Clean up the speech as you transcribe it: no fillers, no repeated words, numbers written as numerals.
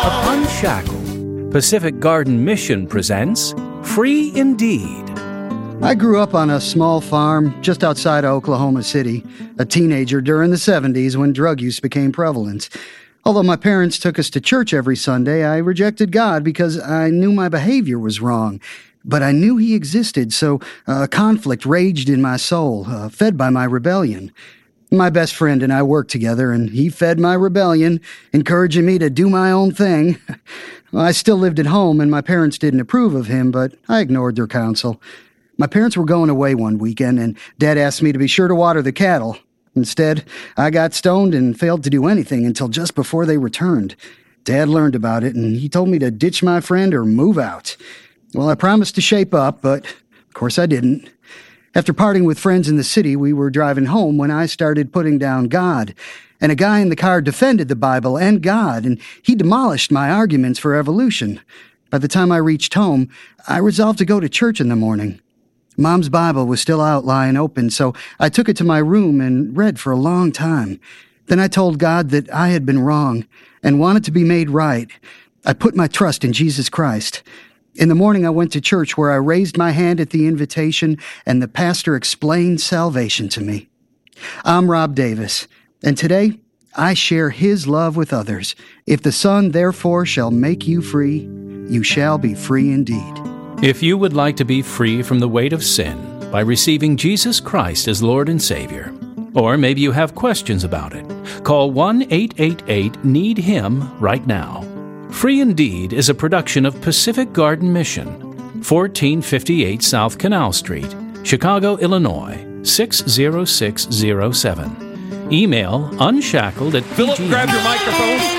Unshackled, Pacific Garden Mission presents Free Indeed. I grew up on a small farm just outside of Oklahoma City, a teenager during the 70s when drug use became prevalent. Although my parents took us to church every Sunday, I rejected God because I knew my behavior was wrong. But I knew He existed, so a conflict raged in my soul, fed by my rebellion. My best friend and I worked together, and he fed my rebellion, encouraging me to do my own thing. I still lived at home, and my parents didn't approve of him, but I ignored their counsel. My parents were going away one weekend, and Dad asked me to be sure to water the cattle. Instead, I got stoned and failed to do anything until just before they returned. Dad learned about it, and he told me to ditch my friend or move out. Well, I promised to shape up, but of course I didn't. After parting with friends in the city, we were driving home when I started putting down God. And a guy in the car defended the Bible and God, and he demolished my arguments for evolution. By the time I reached home, I resolved to go to church in the morning. Mom's Bible was still out lying open, so I took it to my room and read for a long time. Then I told God that I had been wrong and wanted to be made right. I put my trust in Jesus Christ. In the morning, I went to church where I raised my hand at the invitation, and the pastor explained salvation to me. I'm Rob Davis, and today I share His love with others. If the Son, therefore, shall make you free, you shall be free indeed. If you would like to be free from the weight of sin by receiving Jesus Christ as Lord and Savior, or maybe you have questions about it, call 1-888-NEED-HIM right now. Free Indeed is a production of Pacific Garden Mission, 1458 South Canal Street, Chicago, Illinois, 60607. Email unshackled at Philip, grab your microphone.